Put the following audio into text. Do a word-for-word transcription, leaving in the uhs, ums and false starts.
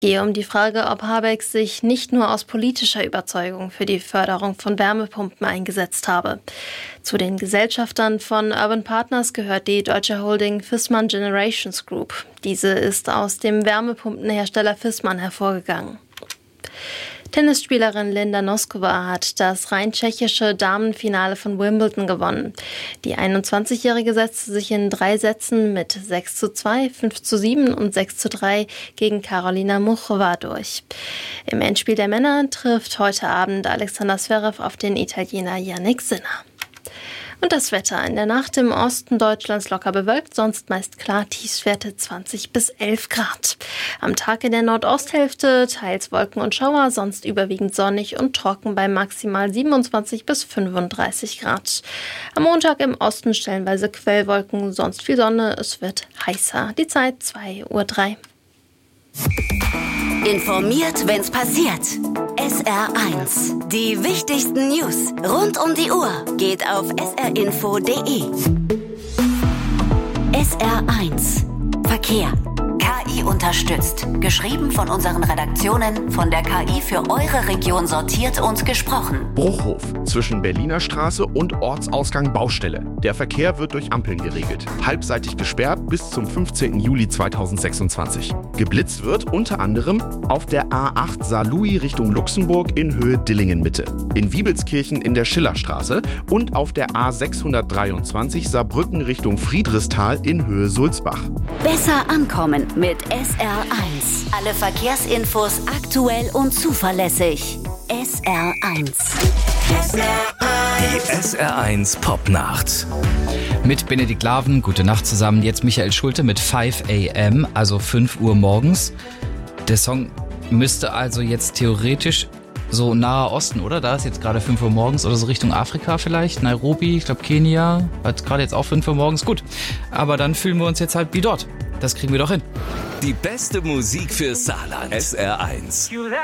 Gehe um die Frage, ob Habeck sich nicht nur aus politischer Überzeugung für die Förderung von Wärmepumpen eingesetzt habe. Zu den Gesellschaftern von Urban Partners gehört die deutsche Holding Viessmann Generations Group. Diese ist aus dem Wärmepumpenhersteller Viessmann hervorgegangen. Tennisspielerin Linda Noskova hat das rein tschechische Damenfinale von Wimbledon gewonnen. Die einundzwanzigjährige setzte sich in drei Sätzen mit sechs zu zwei, fünf zu sieben und sechs zu drei gegen Karolina Muchova durch. Im Endspiel der Männer trifft heute Abend Alexander Zverev auf den Italiener Jannik Sinner. Und das Wetter: in der Nacht im Osten Deutschlands locker bewölkt, sonst meist klar, Tiefstwerte zwanzig bis elf Grad. Am Tag in der Nordosthälfte teils Wolken und Schauer, sonst überwiegend sonnig und trocken bei maximal siebenundzwanzig bis fünfunddreißig Grad. Am Montag im Osten stellenweise Quellwolken, sonst viel Sonne, es wird heißer. Die Zeit zwei Uhr drei. Informiert, wenn's passiert. S R eins. Die wichtigsten News rund um die Uhr geht auf s r info punkt d e. S R eins. Verkehr. K I unterstützt. Geschrieben von unseren Redaktionen, von der K I für eure Region sortiert und gesprochen. Bruchhof zwischen Berliner Straße und Ortsausgang Baustelle. Der Verkehr wird durch Ampeln geregelt. Halbseitig gesperrt bis zum fünfzehnten Juli zweitausendsechsundzwanzig. Geblitzt wird unter anderem auf der A acht Saarlouis Richtung Luxemburg in Höhe Dillingen-Mitte, in Wiebelskirchen in der Schillerstraße und auf der A sechshundertdreiundzwanzig Saarbrücken Richtung Friedrichsthal in Höhe Sulzbach. Besser ankommen mit S R eins. Alle Verkehrsinfos aktuell und zuverlässig. S R eins. Die S R eins Popnacht. Mit Benedikt Laven, gute Nacht zusammen. Jetzt Michael Schulte mit fünf a m, also fünf Uhr morgens. Der Song müsste also jetzt theoretisch so Naher Osten, oder? Da ist jetzt gerade fünf Uhr morgens oder so Richtung Afrika vielleicht. Nairobi, ich glaube Kenia, hat gerade jetzt auch fünf Uhr morgens. Gut, aber dann fühlen wir uns jetzt halt wie dort. Das kriegen wir doch hin. Die beste Musik für Saarland. S R eins.